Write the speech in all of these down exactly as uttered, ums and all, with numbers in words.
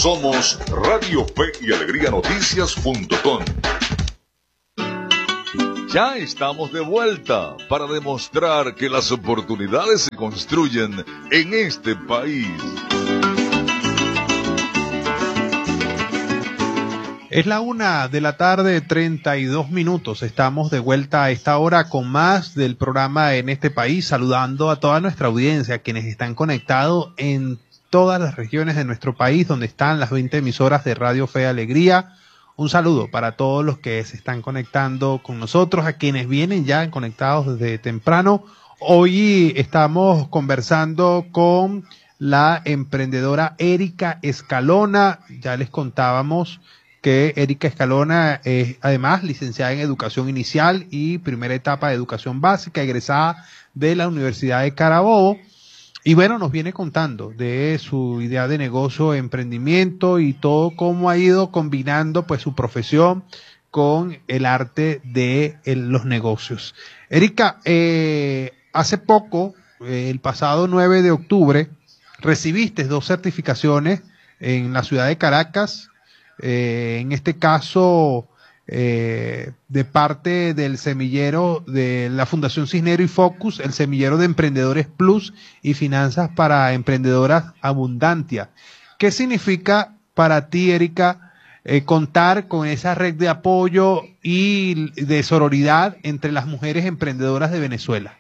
Somos Radio Fe y Alegría Noticias punto com. Ya estamos de vuelta para demostrar que las oportunidades se construyen en este país. Es la una de la tarde, treinta y dos minutos. Estamos de vuelta a esta hora con más del programa En este país, saludando a toda nuestra audiencia, quienes están conectados en todas las regiones de nuestro país, donde están las veinte emisoras de Radio Fe y Alegría. Un saludo para todos los que se están conectando con nosotros, a quienes vienen ya conectados desde temprano. Hoy estamos conversando con la emprendedora Erika Escalona. Ya les contábamos que Erika Escalona es además licenciada en Educación Inicial y primera etapa de Educación Básica, egresada de la Universidad de Carabobo. Y bueno, nos viene contando de su idea de negocio, emprendimiento y todo cómo ha ido combinando pues su profesión con el arte de el, los negocios. Erika, eh, hace poco, eh, el pasado nueve de octubre, recibiste dos certificaciones en la ciudad de Caracas. Eh, en este caso eh, de parte del semillero de la Fundación Cisnero y Focus, el semillero de Emprendedores Plus y Finanzas para Emprendedoras Abundantia. ¿Qué significa para ti, Erika, eh, contar con esa red de apoyo y de sororidad entre las mujeres emprendedoras de Venezuela?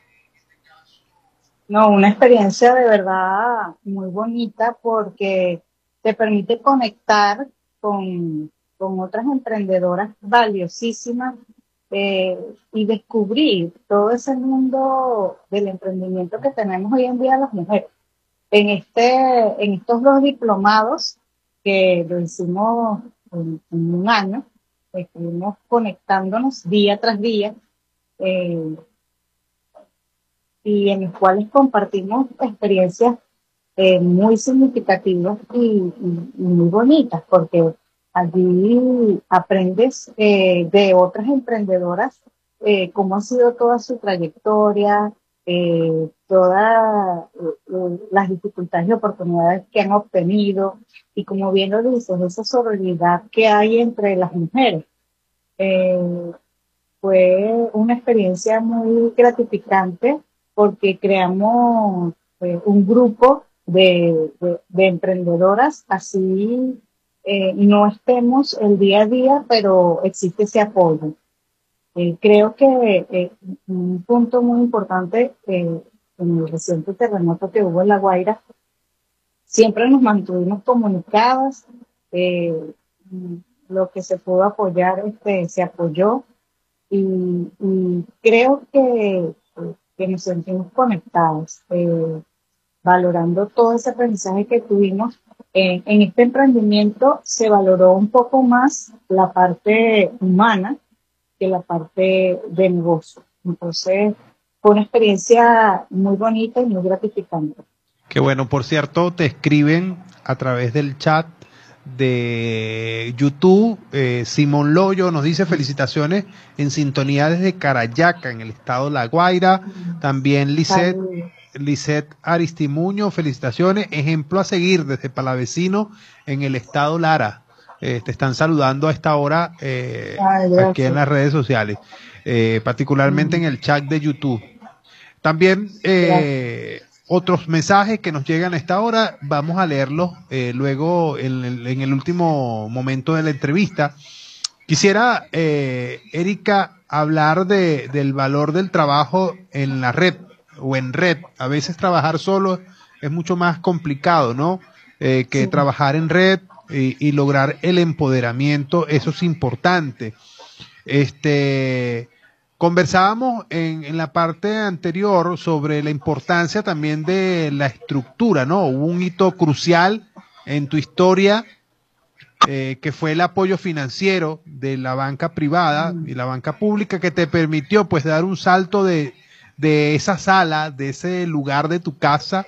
No, una experiencia de verdad muy bonita porque te permite conectar Con, con otras emprendedoras valiosísimas eh, y descubrir todo ese mundo del emprendimiento que tenemos hoy en día las mujeres. En, este, en estos dos diplomados que lo hicimos en, en un año, estuvimos conectándonos día tras día eh, y en los cuales compartimos experiencias Eh, muy significativas y, y, y muy bonitas, porque allí aprendes eh, de otras emprendedoras eh, cómo ha sido toda su trayectoria, eh, todas eh, las dificultades y oportunidades que han obtenido, y como bien lo dices, esa sororidad que hay entre las mujeres. Eh, fue una experiencia muy gratificante porque creamos eh, un grupo De, de, de emprendedoras, así eh, no estemos el día a día, pero existe ese apoyo. Eh, creo que eh, un punto muy importante eh, en el reciente terremoto que hubo en La Guaira, siempre nos mantuvimos comunicadas, eh, lo que se pudo apoyar este, se apoyó, y, y creo que, que nos sentimos conectadas. Eh, valorando todo ese aprendizaje que tuvimos. Eh, en este emprendimiento se valoró un poco más la parte humana que la parte de negocio. Entonces, fue una experiencia muy bonita y muy gratificante. Qué bueno, por cierto, te escriben a través del chat de YouTube. eh, Simón Loyo nos dice felicitaciones en sintonía desde Carayaca, en el estado de La Guaira. También Lisette Lisette Aristimuño, felicitaciones, ejemplo a seguir desde Palavecino en el estado Lara. Eh, te están saludando a esta hora eh, Ay, aquí en las redes sociales, eh, particularmente mm. en el chat de YouTube. También eh, otros mensajes que nos llegan a esta hora, vamos a leerlos eh, luego en el, en el último momento de la entrevista. Quisiera, eh, Erika, hablar de, del valor del trabajo en la red o en red. A veces trabajar solo es mucho más complicado, ¿no? Eh, que sí. Trabajar en red y, y lograr el empoderamiento, eso es importante. Este, conversábamos en, en la parte anterior sobre la importancia también de la estructura, ¿no? Hubo un hito crucial en tu historia, eh, que fue el apoyo financiero de la banca privada y la banca pública, que te permitió pues dar un salto de de esa sala, de ese lugar de tu casa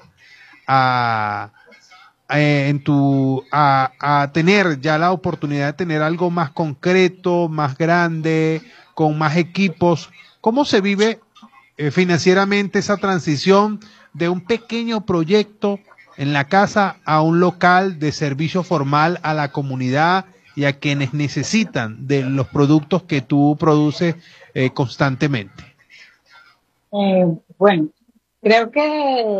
a, a, en tu, a, a tener ya la oportunidad de tener algo más concreto, más grande, con más equipos. ¿Cómo se vive eh, financieramente esa transición de un pequeño proyecto en la casa a un local de servicio formal a la comunidad y a quienes necesitan de los productos que tú produces eh, constantemente? Eh, bueno, creo que